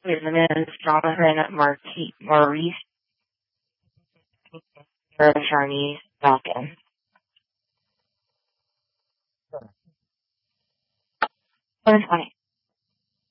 Ms. Jonathan Maurice Charnies Falcon. What is funny?